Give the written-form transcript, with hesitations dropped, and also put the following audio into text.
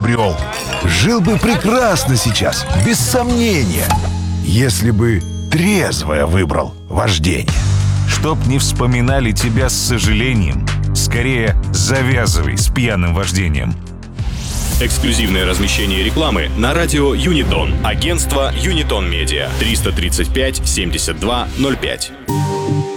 обрел. Жил бы прекрасно сейчас, без сомнения, если бы трезвое выбрал вождение. Чтоб не вспоминали тебя с сожалением, скорее завязывай с пьяным вождением. Эксклюзивное размещение рекламы на радио Юнитон. Агентство Юнитон Медиа. 335 72 05.